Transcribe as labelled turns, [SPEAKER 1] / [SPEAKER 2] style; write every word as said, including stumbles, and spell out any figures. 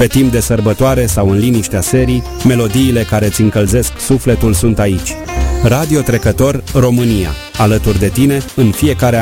[SPEAKER 1] Pe timp de sărbătoare sau în liniștea serii, melodiile care îți încălzesc sufletul sunt aici. Radio Trecător România, alături de tine în fiecare